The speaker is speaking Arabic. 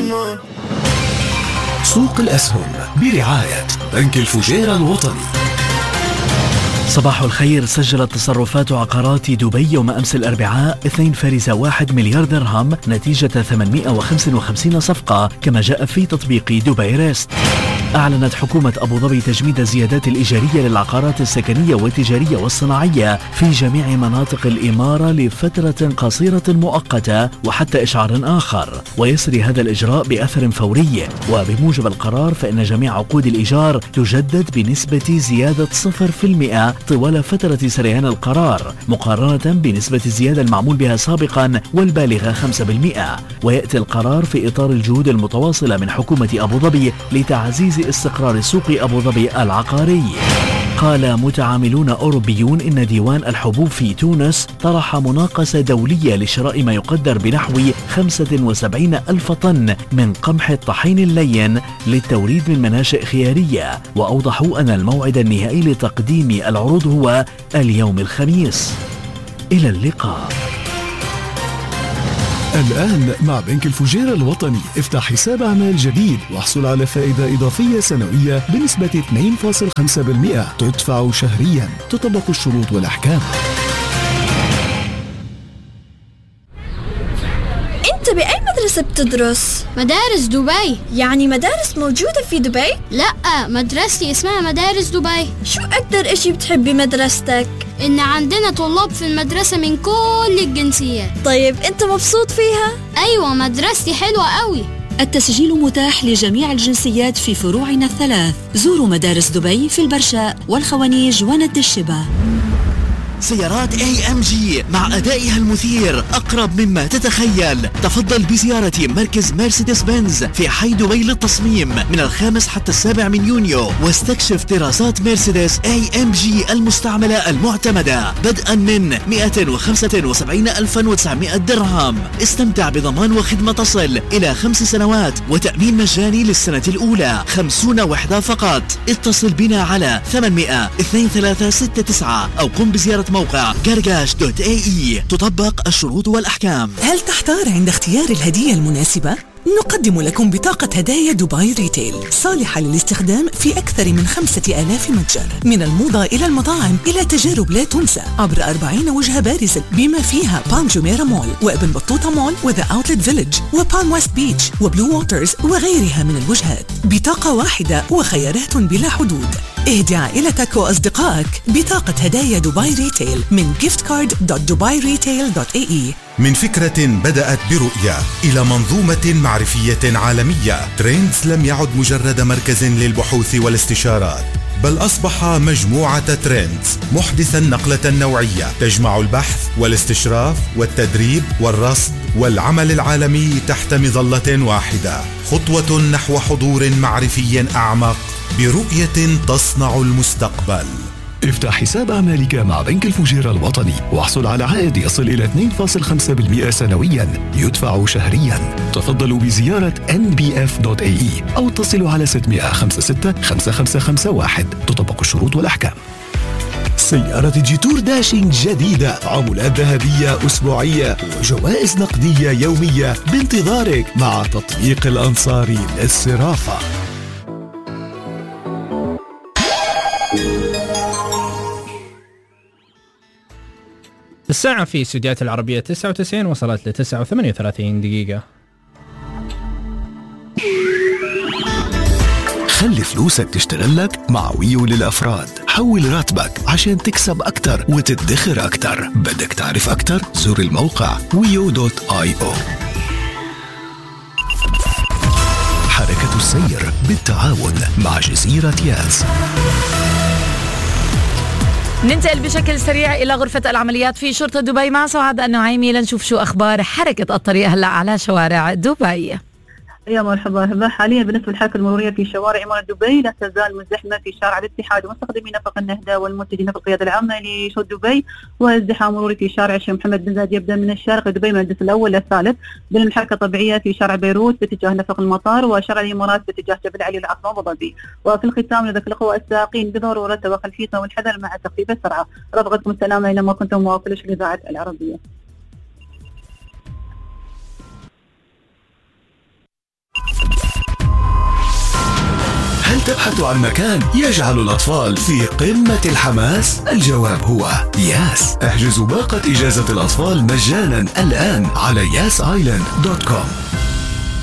سوق الأسهم برعاية بنك الفجيرة الوطني. صباح الخير. سجلت تصرفات عقارات دبي يوم أمس الأربعاء 2.1 مليار درهم نتيجة 855 صفقة، كما جاء في تطبيق دبي ريست. أعلنت حكومة أبو ظبي تجميد الزيادات الإيجارية للعقارات السكنية والتجارية والصناعية في جميع مناطق الإمارة لفترة قصيرة مؤقتة وحتى إشعار آخر، ويسري هذا الإجراء بأثر فوري. وبموجب القرار فإن جميع عقود الإيجار تجدد بنسبة زيادة 0% طوال فترة سريان القرار، مقارنة بنسبة الزيادة المعمول بها سابقا والبالغة 5%. ويأتي القرار في إطار الجهود المتواصلة من حكومة أبو ظبي لتعزيز استقرار سوق أبو ظبي العقاري. قال متعاملون أوروبيون إن ديوان الحبوب في تونس طرح مناقصة دولية لشراء ما يقدر بنحو 75 ألف طن من قمح الطحين اللين للتوريد من مناشئ خيارية، وأوضحوا أن الموعد النهائي لتقديم العروض هو اليوم الخميس. إلى اللقاء. الآن مع بنك الفجيرة الوطني افتح حساب أعمال جديد واحصل على فائدة إضافية سنوية بنسبة 2.5% تدفع شهريا، تطبق الشروط والأحكام. أنت بأي مدرسة بتدرس؟ مدارس دبي. يعني مدارس موجودة في دبي؟ لا، مدرستي اسمها مدارس دبي. شو أكتر إشي بتحب بمدرستك؟ إن عندنا طلاب في المدرسة من كل الجنسيات. طيب أنت مبسوط فيها؟ أيوة، مدرستي حلوة قوي. التسجيل متاح لجميع الجنسيات في فروعنا الثلاث. زوروا مدارس دبي في البرشاء والخوانيج وند الشبا. سيارات AMG مع أدائها المثير أقرب مما تتخيل. تفضل بزيارة مركز مرسيدس بنز في حي دبي للتصميم من 5 حتى 7 من يونيو، واستكشف طرازات مرسيدس AMG المستعملة المعتمدة بدءا من 175,900 درهم. استمتع بضمان وخدمة تصل إلى 5 سنوات وتأمين مجاني للسنة الأولى، 50 وحدة فقط. اتصل بنا على 800-2369 أو قم بزيارة موقع gargash.ae. تطبق الشروط والأحكام. هل تحتار عند اختيار الهدية المناسبة؟ نقدم لكم بطاقة هدايا دبي ريتيل صالحة للاستخدام في أكثر من 5000 متجر، من الموضة إلى المطاعم إلى تجارب لا تنسى، عبر 40 وجهة بارزة بما فيها بان جوميرا مول وابن بطوطة مول وذا أوتلت فيليج وبان ويست بيتش وبلو ووترز وغيرها من الوجهات. بطاقة واحدة وخيارات بلا حدود. اهدي عائلتك وأصدقائك بطاقة هدايا دبي ريتيل من giftcard.dubairetail.ae. من فكرة بدأت برؤية إلى منظومة معرفية عالمية، تريندز لم يعد مجرد مركز للبحوث والاستشارات، بل أصبح مجموعة تريندز محدثا نقلة نوعية تجمع البحث والاستشراف والتدريب والرصد والعمل العالمي تحت مظلة واحدة، خطوة نحو حضور معرفي أعمق برؤية تصنع المستقبل. افتح حساب أعمالك مع بنك الفجيرة الوطني واحصل على عائد يصل إلى 2.5% سنويا يدفع شهريا. تفضلوا بزيارة nbf.ae أو اتصلوا على 656-5551. تطبق الشروط والأحكام. سيارة جيتور داشينج جديدة، عمولات ذهبية أسبوعية وجوائز نقدية يومية بانتظارك مع تطبيق الأنصاري للصرافة. الساعة في استديوهات العربية 99 وصلت ل 9:38 دقيقة. خلي فلوسك تشتغل لك مع ويو للأفراد. حول راتبك عشان تكسب أكتر وتدخر أكتر. بدك تعرف أكتر؟ زور الموقع wiyo.io. حركة السير بالتعاون مع جزيرة ياس. ننتقل بشكل سريع إلى غرفة العمليات في شرطة دبي مع سعاد النعيمي لنشوف شو أخبار حركة الطريق هلأ على شوارع دبي. يا مرحبا. حاليا بالنسبة للحركة المرورية في شوارع إمارة دبي لا تزال مزدحمة في شارع الاتحاد ومستخدمين نفق النهدى والمتجهين في القيادة العامة لشرطة دبي، وازدحام مروري في شارع الشيخ محمد بن زايد يبدأ من الشارقة دبي من الدرس الأول للثالث، بين الحركة طبيعية في شارع بيروت باتجاه نفق المطار وشارع الإمارات باتجاه جبل علي العاصمة أبو ظبي. وفي الختام نذكر الأخوة السائقين بضرورة الخلفية والحذر مع تخفيف السرعة. رافقتكم السلامة أينما كنتم مواصلين الإذاعة العربية. تبحث عن مكان يجعل الأطفال في قمة الحماس؟ الجواب هو ياس. احجزوا باقة إجازة الأطفال مجانا الآن على yasisland.com.